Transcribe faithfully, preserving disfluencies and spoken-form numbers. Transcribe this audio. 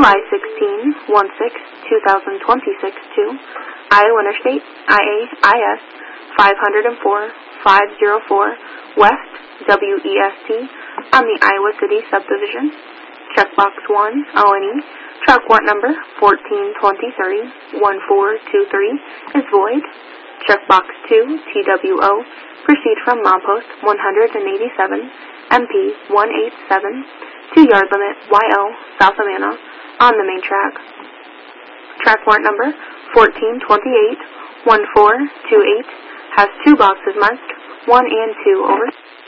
July sixteenth, sixteenth, two thousand twenty-six to Iowa Interstate I A I S five oh four, five oh four West W E S T on the Iowa City subdivision. Checkbox one, O N E, truck warrant number fourteen twenty-three, one four two three is void. Checkbox two, T W O, proceed from milepost one eighty-seven, M P one eighty-seven, to yard limit Y L, South Amana, on the main track. Track warrant number fourteen twenty-eight, one four two eight has two boxes marked one and two over.